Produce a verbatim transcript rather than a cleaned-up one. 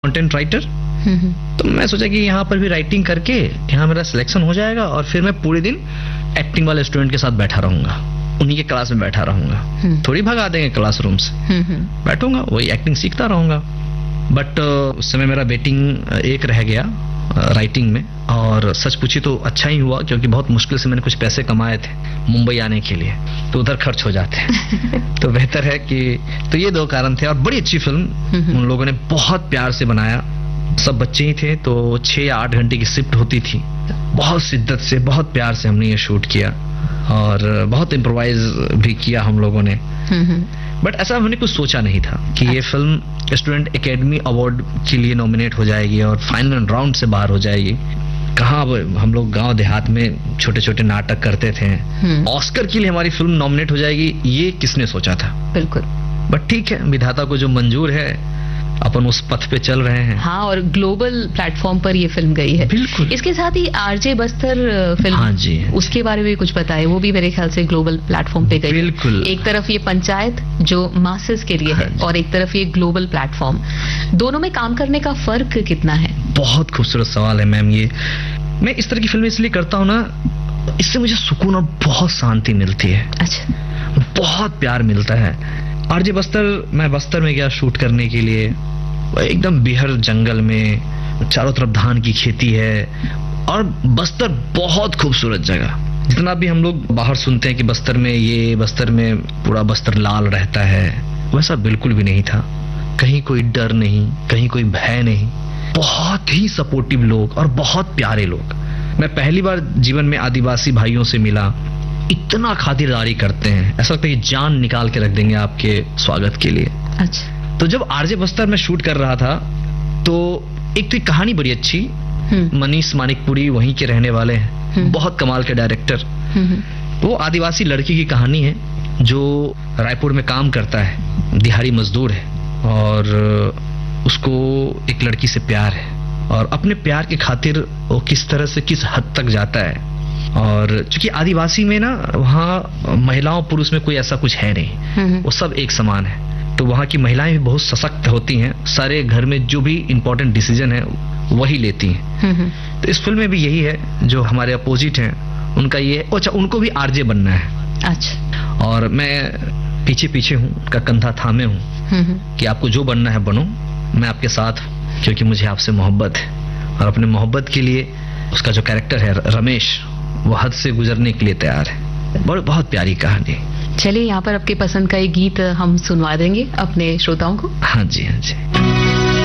Content writer. तो मैं सोचा कि यहाँ पर भी राइटिंग करके यहाँ मेरा सिलेक्शन हो जाएगा और फिर मैं पूरे दिन एक्टिंग वाले स्टूडेंट के साथ बैठा रहूंगा, उन्हीं के क्लास में बैठा रहूंगा, थोड़ी भगा देंगे क्लासरूम से, बैठूंगा वही एक्टिंग सीखता रहूंगा। बट उस समय मेरा वेटिंग एक रह गया राइटिंग में, और सच पूछी तो अच्छा ही हुआ, क्योंकि बहुत मुश्किल से मैंने कुछ पैसे कमाए थे मुंबई आने के लिए, तो उधर खर्च हो जाते हैं तो बेहतर है कि, तो ये दो कारण थे। और बड़ी अच्छी फिल्म उन लोगों ने बहुत प्यार से बनाया, सब बच्चे ही थे, तो छह या आठ घंटे की शिफ्ट होती थी, बहुत शिद्दत से बहुत प्यार से हमने ये शूट किया और बहुत इम्प्रोवाइज भी किया हम लोगों ने। बट ऐसा हमने कुछ सोचा नहीं था कि ये फिल्म स्टूडेंट एकेडमी अवार्ड के लिए नॉमिनेट हो जाएगी और फाइनल राउंड से बाहर हो जाएगी। कहाँ हम लोग गांव देहात में छोटे छोटे नाटक करते थे, ऑस्कर के लिए हमारी फिल्म नॉमिनेट हो जाएगी, ये किसने सोचा था। बिल्कुल। बट ठीक है, विधाता को जो मंजूर है, अपन उस पथ पे चल रहे हैं। हाँ, और ग्लोबल प्लेटफॉर्म पर ये फिल्म गई है। बिल्कुल। इसके साथ ही आरजे बस्तर फिल्म, हाँ जी, उसके बारे में कुछ बताए, वो भी मेरे ख्याल से ग्लोबल प्लेटफॉर्म पे गई। बिल्कुल। एक तरफ ये पंचायत जो मासेस के लिए है, और एक तरफ ये ग्लोबल प्लेटफॉर्म, दोनों में काम करने का फर्क कितना है? बहुत खूबसूरत सवाल है मैम। ये मैं इस तरह की फिल्म इसलिए करता हूँ ना, इससे मुझे सुकून और बहुत शांति मिलती है। अच्छा। बहुत प्यार मिलता है। आरजे बस्तर, मैं बस्तर में गया शूट करने के लिए, एकदम बिहर जंगल में, चारों तरफ धान की खेती है, और बस्तर बहुत खूबसूरत जगह। जितना भी हम लोग बाहर सुनते हैं कि बस्तर में ये, बस्तर में पूरा बस्तर लाल रहता है, वैसा बिल्कुल भी नहीं था। कहीं कोई डर नहीं, कहीं कोई भय नहीं, बहुत ही सपोर्टिव लोग और बहुत प्यारे लोग। मैं पहली बार जीवन में आदिवासी भाइयों से मिला, इतना खातिरदारी करते हैं, ऐसा लगता है कि जान निकाल के रख देंगे आपके स्वागत के लिए। अच्छा। तो जब आरजे बस्तर में शूट कर रहा था, तो एक तो कहानी बड़ी अच्छी, मनीष मानिकपुरी वहीं के रहने वाले हैं, बहुत कमाल के डायरेक्टर। वो आदिवासी लड़की की कहानी है जो रायपुर में काम करता है, दिहाड़ी मजदूर है, और उसको एक लड़की से प्यार है, और अपने प्यार के खातिर वो किस तरह से किस हद तक जाता है। और चूंकि आदिवासी में ना, वहाँ महिलाओं पुरुष में कोई ऐसा कुछ है नहीं, वो सब एक समान है, तो वहाँ की महिलाएं भी बहुत सशक्त होती हैं, सारे घर में जो भी इम्पोर्टेंट डिसीजन है वही लेती हैं। तो इस फिल्म में भी यही है, जो हमारे अपोजिट हैं उनका ये, अच्छा उनको भी आरजे बनना है। अच्छा। और मैं पीछे पीछे हूँ, उनका कंधा थामे हूँ कि आपको जो बनना है बनो, मैं आपके साथ हूँ, क्योंकि मुझे आपसे मोहब्बत है, और अपने मोहब्बत के लिए उसका जो कैरेक्टर है रमेश, वो हद से गुजरने के लिए तैयार है। बहुत बहुत प्यारी कहानी। चलिए, यहाँ पर आपके पसंद का एक गीत हम सुनवा देंगे अपने श्रोताओं को। हाँ जी, हाँ जी।